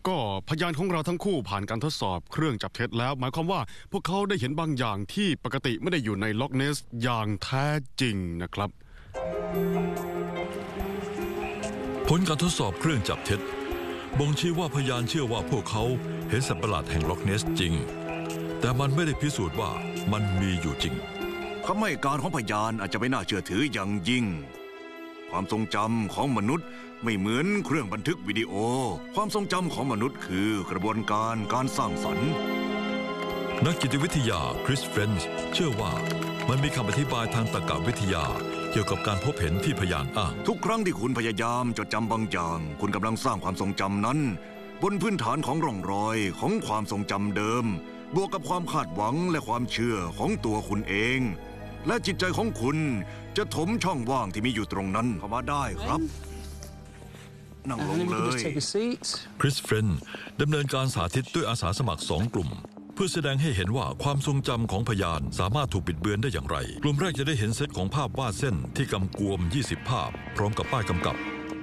ก็พยานของเราทั้งคู่ผ่านการทดสอบเครื่องจับเท็จแล้วหมายความว่าพวกเขาได้เห็นบางอย่างที่ปกติไม่ได้อยู่ในล็อกเนสอย่างแท้จริงนะครับผลการทดสอบเครื่องจับเท็จบ่งชี้ว่าพยานเชื่อว่าพวกเขาเห็นสัตว์ประหลาดแห่งล็อกเนสจริงแต่มันไม่ได้พิสูจน์ว่ามันมีอยู่จริงคำให้การของพยานอาจจะไม่น่าเชื่อถืออย่างยิ่งความทรงจำของมนุษย์ไม่เหมือนเครื่องบันทึกวิดีโอความทรงจำของมนุษย์คือกระบวนการสร้างสรรค์นักจิตวิทยาคริสเฟรนช์เชื่อว่ามันมีคำอธิบายทางตรรกวิทยาเกี่ยวกับการพบเห็นที่พยานอ้างทุกครั้งที่คุณพยายามจดจำบางอย่างคุณกำลังสร้างความทรงจำนั้นบนพื้นฐานของร่องรอยของความทรงจำเดิมบวกกับความคาดหวังและความเชื่อของตัวคุณเองและจิตใจของคุณจะถมช่องว่างที่มีอยู่ตรงนั้นเข้ามาได้ครับนั่งลงเลยคริสเฟรนช์ดำเนินการสาธิตด้วยอาสาสมัคร2 กลุ่มเพื่อแสดงให้เห็นว่าความทรงจำของพยานสามารถถูกบิดเบือนได้อย่างไรกลุ่มแรกจะได้เห็นเซตของภาพวาดเส้นที่กำกวม20 ภาพพร้อมกับป้ายกำกับ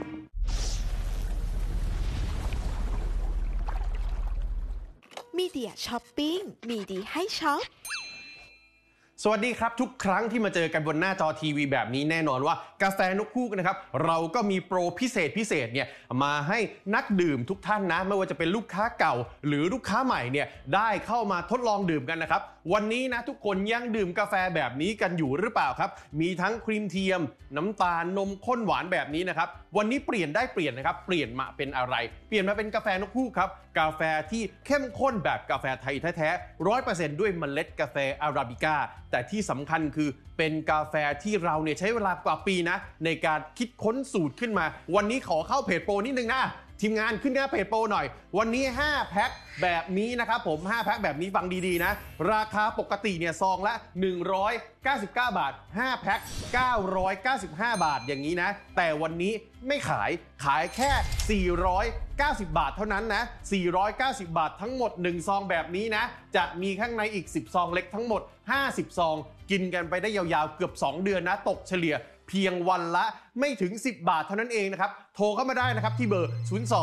มีเดียช้อปปิ้งมีดีให้ช็อปสวัสดีครับทุกครั้งที่มาเจอกันบนหน้าจอทีวีแบบนี้แน่นอนว่ากาแฟนกฮูกนะครับเราก็มีโปรพิเศษเนี่ยมาให้นักดื่มทุกท่านนะไม่ว่าจะเป็นลูกค้าเก่าหรือลูกค้าใหม่เนี่ยได้เข้ามาทดลองดื่มกันนะครับวันนี้นะทุกคนยังดื่มกาแฟแบบนี้กันอยู่หรือเปล่าครับมีทั้งครีมเทียมน้ำตาลนมข้นหวานแบบนี้นะครับวันนี้เปลี่ยนนะครับเปลี่ยนมาเป็นอะไรเปลี่ยนมาเป็นกาแฟนกฮูกครับกาแฟที่เข้มข้นแบบกาแฟไทยแท้ๆ 100% ด้วยเมล็ดกาแฟอาราบิก้าแต่ที่สำคัญคือเป็นกาแฟที่เราเนี่ยใช้เวลากว่าปีนะในการคิดค้นสูตรขึ้นมาวันนี้ขอเข้าเพจโปรนิดนึงนะทีมงานขึ้นหน้าเพจโปรหน่อยวันนี้5แพ็คแบบนี้นะครับผม5แพ็คแบบนี้ฟังดีๆนะราคาปกติเนี่ยซองละ199 บาท5แพ็ค995 บาทอย่างนี้นะแต่วันนี้ไม่ขายแค่490 บาทเท่านั้นนะ490 บาททั้งหมด1ซองแบบนี้นะจะมีข้างในอีก10ซองเล็กทั้งหมด50ซองกินกันไปได้ยาวๆเกือบ2เดือนนะตกเฉลี่ยเพียงวันละไม่ถึง10 บาทเท่านั้นเองนะครับโทรเข้ามาได้นะครับที่เบอร์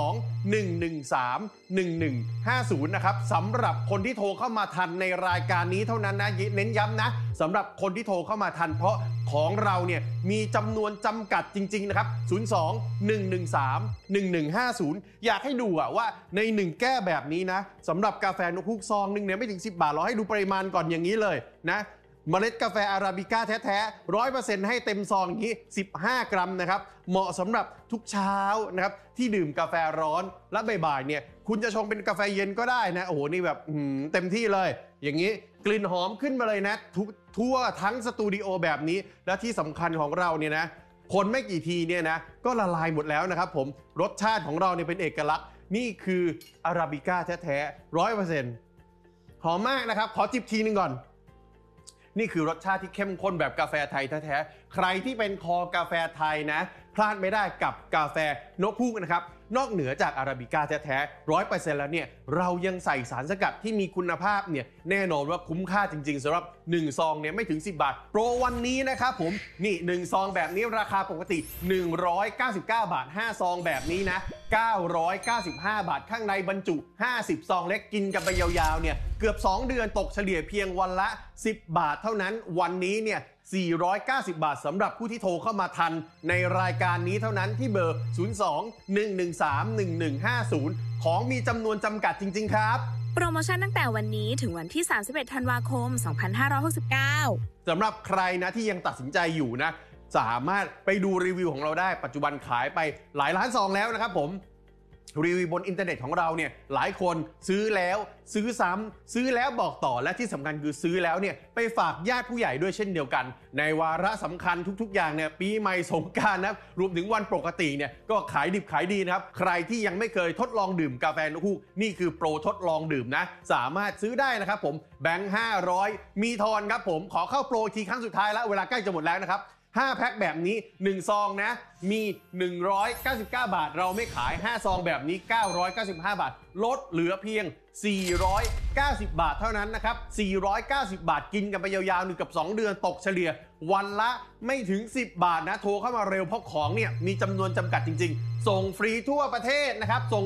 02-113-1150นะครับสำหรับคนที่โทรเข้ามาทันในรายการนี้เท่านั้นนะเน้นย้ำนะสำหรับคนที่โทรเข้ามาทันเพราะของเราเนี่ยมีจำนวนจำกัดจริงๆนะครับ02-113-1150อยากให้ดูว่าใน1แก้วแบบนี้นะสำหรับกาแฟนกฮูกซองนึงเนี่ยไม่ถึง10 บาทเราให้ดูปริมาณก่อนอย่างนี้เลยนะเมล็ดกาแฟอาราบิก้าแท้ๆ 100% ให้เต็มซองอย่างนี้15 กรัมนะครับเหมาะสำหรับทุกเช้านะครับที่ดื่มกาแฟร้อนและบ่ายๆเนี่ยคุณจะชงเป็นกาแฟเย็นก็ได้นะโอ้โหนี่แบบเต็มที่เลยอย่างนี้กลิ่นหอมขึ้นมาเลยนะทั่วทั้งสตูดิโอแบบนี้และที่สำคัญของเราเนี่ยนะคนไม่กี่ทีเนี่ยนะก็ละลายหมดแล้วนะครับผมรสชาติของเราเนี่ยเป็นเอกลักษณ์นี่คืออาราบิก้าแท้ๆ 100% หอมมากนะครับขอจิบทีนึงก่อนนี่คือรสชาติที่เข้มข้นแบบกาแฟไทยแท้ๆใครที่เป็นคอกาแฟไทยนะพลาดไม่ได้กับกาแฟนกฮูกนะครับนอกเหนือจากอาราบิก้าแท้ๆ 100% แล้วเนี่ยเรายังใส่สารสกัดที่มีคุณภาพเนี่ยแน่นอนว่าคุ้มค่าจริงๆสำหรับ1ซองเนี่ยไม่ถึง10 บาทโปรวันนี้นะครับผมนี่1ซองแบบนี้ราคาปกติ199 บาท5ซองแบบนี้นะ995 บาทข้างในบรรจุ50ซองเล็กกินกันไปยาวๆเนี่ยเกือบ2เดือนตกเฉลี่ยเพียงวันละ10 บาทเท่านั้นวันนี้เนี่ย490 บาทสำหรับผู้ที่โทรเข้ามาทันในรายการนี้เท่านั้นที่เบอร์02-113-1150ของมีจำนวนจำกัดจริงๆครับโปรโมชั่นตั้งแต่วันนี้ถึงวันที่31 ธันวาคม 2569 สำหรับใครนะที่ยังตัดสินใจอยู่นะสามารถไปดูรีวิวของเราได้ปัจจุบันขายไปหลายล้านซองแล้วนะครับผมรีวิวบนอินเทอร์เน็ตของเราเนี่ยหลายคนซื้อแล้วซื้อซ้ำซื้อแล้วบอกต่อและที่สำคัญคือซื้อแล้วเนี่ยไปฝากญาติผู้ใหญ่ด้วยเช่นเดียวกันในวาระสำคัญทุกๆอย่างเนี่ยปีใหม่สงกรานต์นะรวมถึงวันปกติเนี่ยก็ขายดิบขายดีนะครับใครที่ยังไม่เคยทดลองดื่มกาแฟนกฮูกนี่คือโปรทดลองดื่มนะสามารถซื้อได้นะครับผมแบงค์500มีทอนครับผมขอเข้าโปรทีครั้งสุดท้ายแล้วเวลาใกล้จะหมดแล้วนะครับ5แพ็คแบบนี้1ซองนะมี199 บาทเราไม่ขาย5ซองแบบนี้995 บาทลดเหลือเพียง490 บาทเท่านั้นนะครับ490 บาทกินกันไปยาวๆ1กับ2เดือนตกเฉลี่ยวันละไม่ถึง10 บาทนะโทรเข้ามาเร็วเพราะของเนี่ยมีจำนวนจำกัดจริงๆส่งฟรีทั่วประเทศนะครับส่ง